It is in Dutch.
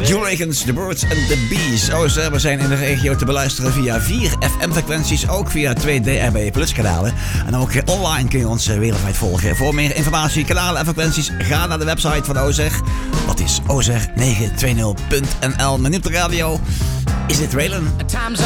Julians, The Birds and the Bees. We zijn in de regio te beluisteren via 4 FM-frequenties, ook via 2 DAB Plus kanalen. En ook online kun je ons wereldwijd volgen. Voor meer informatie, kanalen en frequenties, ga naar de website van Ozeg. Dat is ozeg920.nl. Menu op de radio. Is dit Raylan?